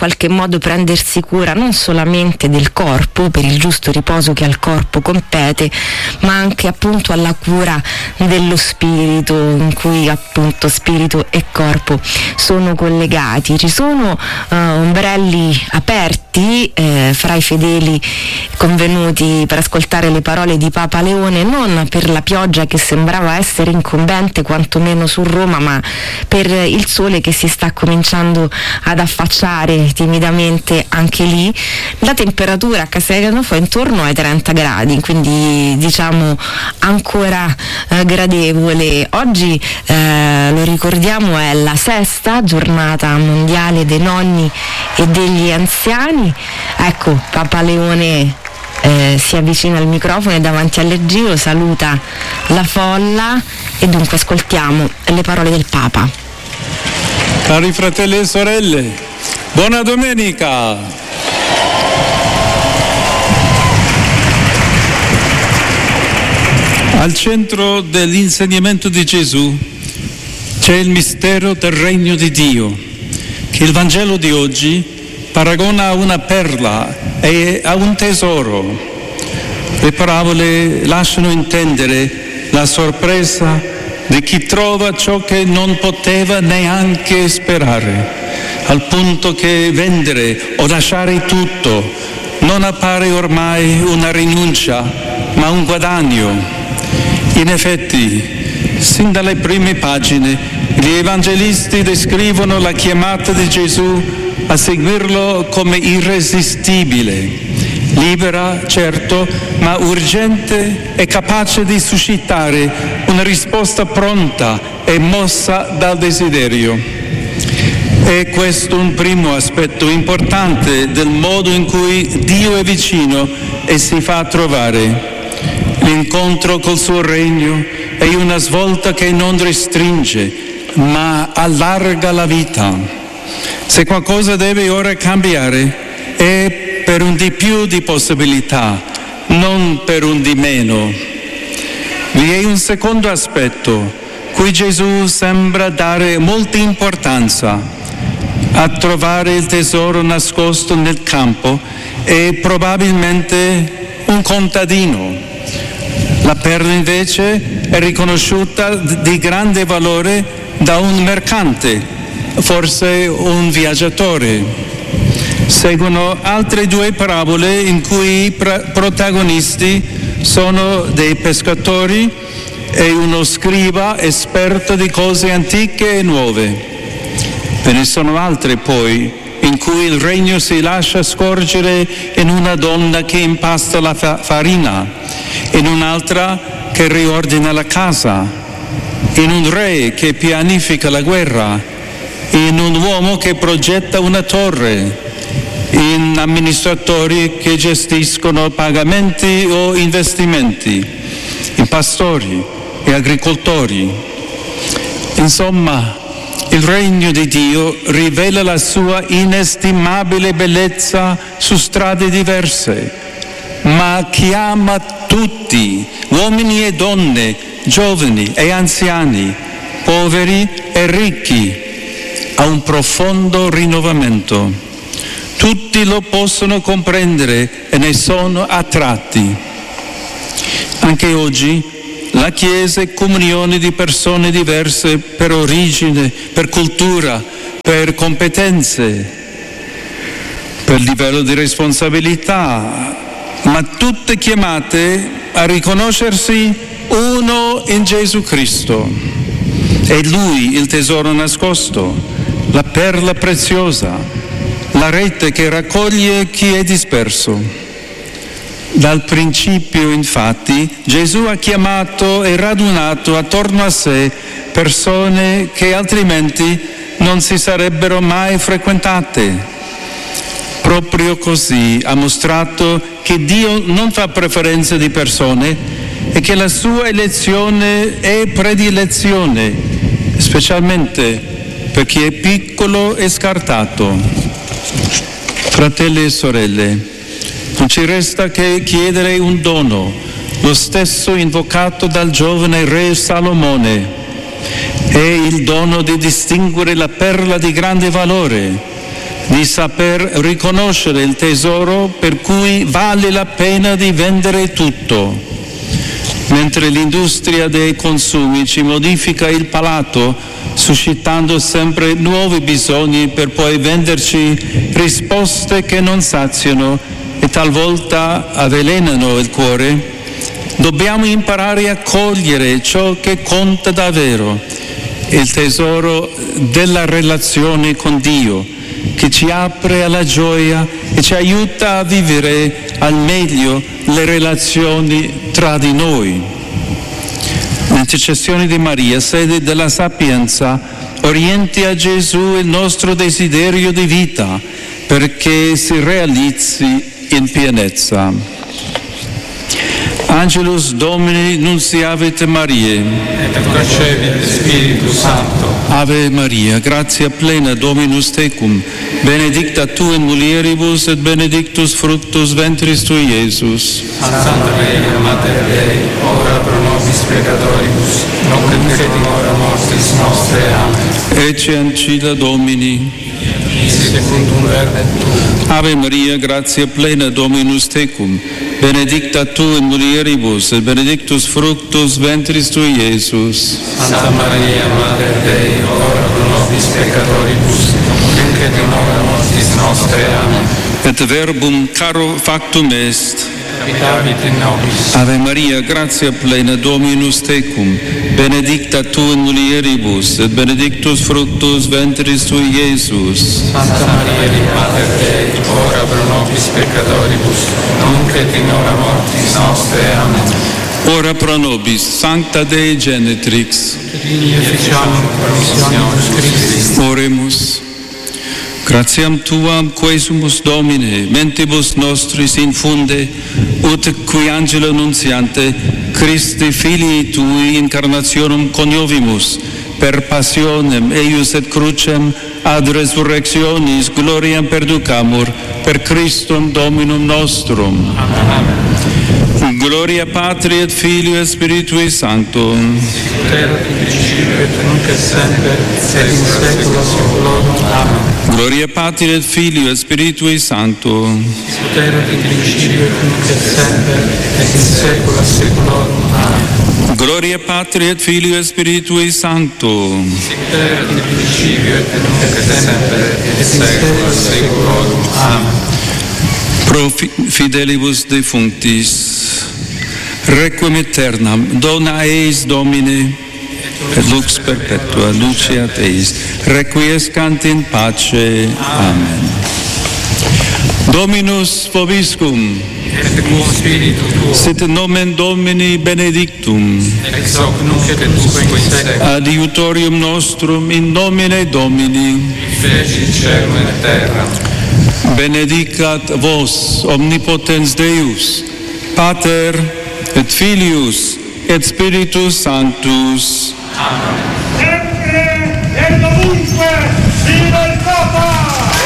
qualche modo prendersi cura non solamente del corpo, per il giusto riposo che al corpo compete, ma anche appunto alla cura dello spirito, in cui appunto spirito e corpo sono collegati. Ci sono ombrelli aperti fra i fedeli convenuti per ascoltare le parole di Papa Leone, non per la pioggia che sembrava essere incombente quantomeno su Roma, ma per il sole che si sta cominciando ad affacciare timidamente anche lì. La temperatura a Castel Gandolfo è intorno ai 30 gradi, quindi diciamo ancora gradevole. Oggi lo ricordiamo, è la 6ª giornata mondiale dei nonni e degli anziani. Ecco, Papa Leone si avvicina al microfono e davanti alle giro saluta la folla, e dunque ascoltiamo le parole del Papa. Cari fratelli e sorelle, buona domenica! Al centro dell'insegnamento di Gesù c'è il mistero del regno di Dio, che il Vangelo di oggi paragona a una perla e a un tesoro. Le parabole lasciano intendere la sorpresa di chi trova ciò che non poteva neanche sperare, al punto che vendere o lasciare tutto non appare ormai una rinuncia, ma un guadagno. In effetti, sin dalle prime pagine, gli evangelisti descrivono la chiamata di Gesù a seguirlo come irresistibile, libera, certo, ma urgente e capace di suscitare una risposta pronta e mossa dal desiderio. È questo un primo aspetto importante del modo in cui Dio è vicino e si fa trovare. L'incontro col suo regno è una svolta che non restringe, ma allarga la vita. Se qualcosa deve ora cambiare è per un di più di possibilità, non per un di meno. Vi è un secondo aspetto cui Gesù sembra dare molta importanza: a trovare il tesoro nascosto nel campo è probabilmente un contadino. La perla invece è riconosciuta di grande valore da un mercante, forse un viaggiatore. Seguono altre 2 parabole in cui i protagonisti sono dei pescatori e uno scriba esperto di cose antiche e nuove. Ve ne sono altre poi in cui il regno si lascia scorgere in una donna che impasta la farina, in un'altra che riordina la casa, in un re che pianifica la guerra, in un uomo che progetta una torre, in amministratori che gestiscono pagamenti o investimenti, in pastori e agricoltori. Insomma, il regno di Dio rivela la sua inestimabile bellezza su strade diverse, ma chiama tutti, uomini e donne, giovani e anziani, poveri e ricchi, a un profondo rinnovamento. Tutti lo possono comprendere e ne sono attratti. Anche oggi la Chiesa è comunione di persone diverse per origine, per cultura, per competenze, per livello di responsabilità, ma tutte chiamate a riconoscersi uno in Gesù Cristo. È Lui il tesoro nascosto, la perla preziosa, la rete che raccoglie chi è disperso. Dal principio, infatti, Gesù ha chiamato e radunato attorno a sé persone che altrimenti non si sarebbero mai frequentate. Proprio così ha mostrato che Dio non fa preferenze di persone e che la sua elezione è predilezione, specialmente per chi è piccolo e scartato. Fratelli e sorelle, non ci resta che chiedere un dono, lo stesso invocato dal giovane re Salomone. È il dono di distinguere la perla di grande valore, di saper riconoscere il tesoro per cui vale la pena di vendere tutto. Mentre l'industria dei consumi ci modifica il palato, suscitando sempre nuovi bisogni per poi venderci risposte che non saziano e talvolta avvelenano il cuore, dobbiamo imparare a cogliere ciò che conta davvero, il tesoro della relazione con Dio, che ci apre alla gioia e ci aiuta a vivere al meglio le relazioni tra di noi. L'intercessione di Maria, sede della sapienza, orienti a Gesù il nostro desiderio di vita perché si realizzi in pienezza. Angelus Domini nunciavit Mariae, et concepit Spiritus Sancto. Ave Maria, gratia plena Dominus tecum, benedicta tu in mulieribus et benedictus fructus ventris tui, Iesus. Santa Maria, Mater Dei, ora pro nobis peccatoribus, nunc et in hora mortis nostre. Amen. Ecce ancilla Domini. Secundum verbum tuum. Ave Maria, gratia plena Dominus tecum, benedicta tu in mulieribus et benedictus fructus ventris tui, Iesus. Santa Maria, Mater Dei, ora pro nobis peccatoribus, nunc et in hora mortis nostre. Amen. Et verbum caro factum est. Habitavit in nobis. Ave Maria, gratia plena Dominus tecum, benedicta tu in mulieribus et benedictus fructus ventris tui, Iesus. Santa Maria, Mater Dei, ora pro nobis peccatoribus, nunc et in hora mortis nostre. Amen. Ora pro nobis, Sancta Dei Genitrix. Digni efficiamur promissionis Christi. Oremus. Gratiam Tuam quesumus Domine, mentibus nostris infunde, ut qui angelo nuntiante, Christi Filii Tui incarnationem coniovimus, per passionem eius et crucem ad resurrectionis gloriam perducamur, per Christum Dominum nostrum. Amen. Gloria Patri et Filio et Spiritui Sancto. Erat in principio et nunc et semper, et in saecula saeculorum. Amen. Gloria Patri et Filio et Spiritui Sancto. Erat in principio et nunc et semper, et in saecula saeculorum. Amen. Gloria Patri et Filio et Spiritui Sancto. Erat in principio et nunc et semper, et in saecula saeculorum. Amen. Pro fidelibus defunctis, requiem aeternam, dona eis Domine, et lux perpetua, luceat eis, requiescant in pace. Amen. Dominus vobiscum, Et cum spiritu tuo, sit nomen Domini benedictum, ex hoc nunc et usque in saecula, adiutorium nostrum in nomine Domini, fecit caelum et terram. benedicat vos omnipotens Deus, Pater et Filius et Spiritus Sanctus. sempre e dovunque